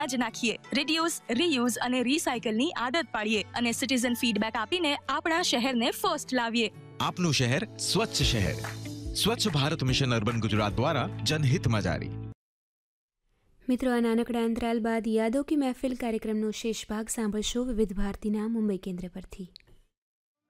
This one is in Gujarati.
જ નાખીએ. રિડ્યુસ, રીયુઝ અને રિસાયકલની આદત પાડીએ અને સિટીઝન ફીડબેક આપીને આપણા શહેરને ફર્સ્ટ લાવીએ. આપનું શહેર સ્વચ્છ શહેર. સ્વચ્છ ભારત મિશન અર્બન ગુજરાત દ્વારા જનહિતમાં જારી. મિત્રો, આ નાનકડા અંતરાલ બાદ યાદો કી મહેફિલ કાર્યક્રમનો શેષ ભાગ સાંભળશો વિવિધ ભારતીના મુંબઈ કેન્દ્ર પરથી.